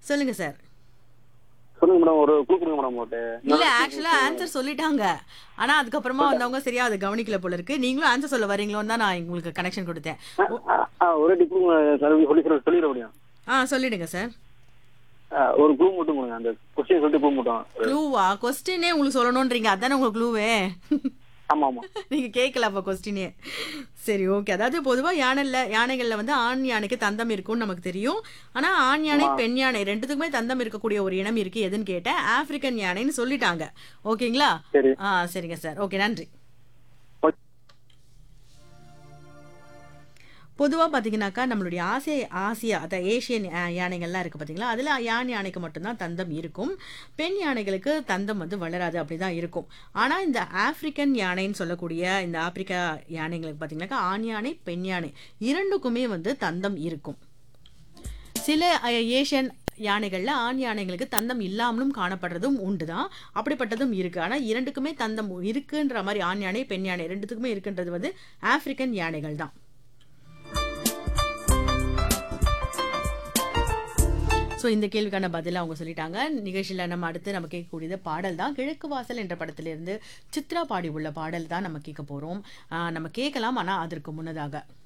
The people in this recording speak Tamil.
சொல்லுங்க சார். சொல்லுங்க மேடம், ஒரு க்ளூ கொடுங்க மேடம் ஒரு. இல்ல ஆக்சுவலா ஆன்சர் சொல்லிட்டாங்க. ஆனா அதுக்கப்புறமா வந்தவங்க சரியா அதை கவனிக்கல போல இருக்கு. நீங்களும் ஆன்சர் சொல்ல வரீங்களோன்னு தான் நான் உங்களுக்கு கனெக்ஷன் கொடுத்தேன். ஓ, ஒரே க்ளூ சொல்லிட முடியும். சொல்லிடுங்க சார். ஒரு க்ளூ மட்டும் கொடுங்க, அந்த கொஸ்டின் சொல்லிட்டு க்ளூ மட்டும். க்ளூவா? கொஸ்டினே உங்களுக்கு சொல்லணும்ன்றீங்க, அதானே உங்க க்ளூவே? ஆமா ஆமா. நீங்க கேட்கல அப்ப கொஸ்டினே. சரி ஓகே. அதாவது பொதுவா யானைகள்ல வந்து ஆண் யானைக்கு தந்தம் இருக்கும்னு நமக்கு தெரியும். ஆனா ஆண் யானை ஆமா. பெண் யானை ரெண்டுத்துக்குமே தந்தம் இருக்கக்கூடிய ஒரு இனம் இருக்கு, எதுன்னு கேட்டேன். ஆப்பிரிக்கன் யானைன்னு சொல்லிட்டாங்க. ஓகேங்களா? சரி. சரிங்க சார். ஓகே, நன்றி. பொதுவா பார்த்தீங்கன்னாக்கா, நம்மளுடைய ஆசியா அதான் ஏசியன் யானைகள்லாம் இருக்கு பார்த்தீங்களா? அதில ஆண் யானைக்கு மட்டும் தான் தந்தம் இருக்கும். பெண் யானைகளுக்கு தந்தம் வந்து வளராது, அப்படிதான் இருக்கும். ஆனா இந்த ஆப்பிரிக்கன் யானைன்னு சொல்லக்கூடிய இந்த ஆப்பிரிக்கா யானைங்களுக்கு பார்த்தீங்கன்னாக்கா, ஆண் யானை, பெண் யானை 2க்குமே வந்து தந்தம் இருக்கும். சில ஏசியன் யானைகள்ல ஆண் யானைகளுக்கு தந்தம் இல்லாமலும் காணப்படுறதும் உண்டுதான். அப்படிப்பட்டதும் இருக்கு. ஆனா 2க்குமே தந்தம் இருக்குன்ற மாரி ஆண் யானை, பெண் யானை 2த்துக்குமே இருக்குன்றது வந்து ஆப்பிரிக்கன் யானைகள் தான். ஸோ இந்த கேள்விக்கான பதில அவங்க சொல்லிட்டாங்க. நிகழ்ச்சியில நம்ம அடுத்து நம்ம கேட்கக்கூடியது பாடல் தான். கிழக்கு வாசல் என்ற படத்திலிருந்து சித்ரா பாடி உள்ள பாடல் தான் நம்ம கேட்க போறோம். நம்ம கேட்கலாம், ஆனா அதற்கு முன்னதாக